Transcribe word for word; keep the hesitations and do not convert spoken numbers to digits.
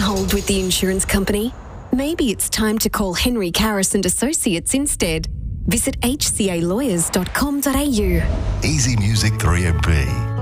hold with the insurance company? Maybe it's time to call Henry Karras and Associates instead. Visit h c a lawyers dot com dot a u. Easy Music three M B.